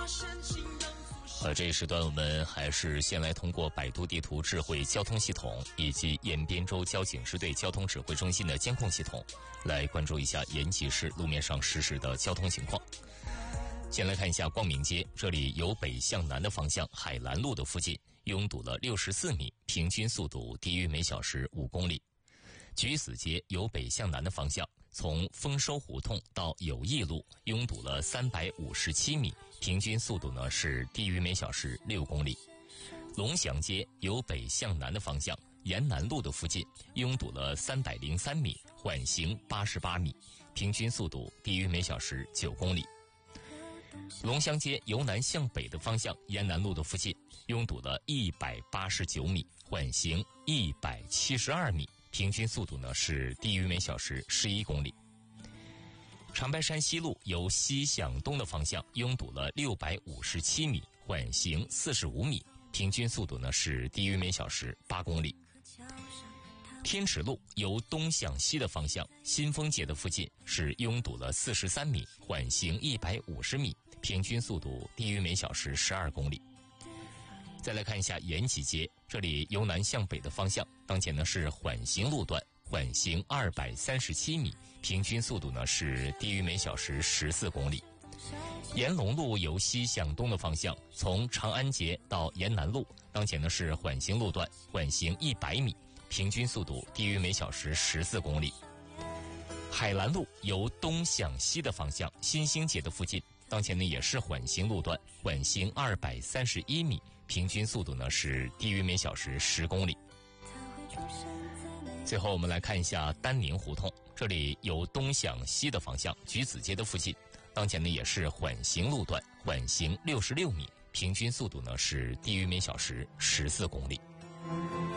这一时段我们还是先来通过百度地图智慧交通系统以及延边州交警支队交通指挥中心的监控系统，来关注一下延吉市路面上实时的交通情况。先来看一下光明街，这里由北向南的方向海兰路的附近拥堵了64米，平均速度低于每小时5公里。橘子街由北向南的方向从丰收胡同到友谊路拥堵了357米，平均速度呢是低于每小时6公里。龙祥街由北向南的方向沿南路的附近拥堵了303米，缓行88米，平均速度低于每小时9公里。龙祥街由南向北的方向沿南路的附近拥堵了189米，缓行172米，平均速度呢是低于每小时11公里。长白山西路由西向东的方向拥堵了657米，缓行45米，平均速度呢是低于每小时8公里。天池路由东向西的方向新丰街的附近是拥堵了43米，缓行150米，平均速度低于每小时12公里。再来看一下延吉街，这里由南向北的方向当前呢是缓行路段，缓行237米，平均速度呢是低于每小时14公里。延龙路由西向东的方向从长安街到延南路当前呢是缓行路段，缓行100米，平均速度低于每小时14公里。海兰路由东向西的方向新兴街的附近当前呢也是缓行路段，缓行231米，平均速度呢是低于每小时10公里。最后我们来看一下丹宁胡同，这里由东向西的方向橘子街的附近当前呢也是缓行路段，缓行66米，平均速度呢是低于每小时14公里。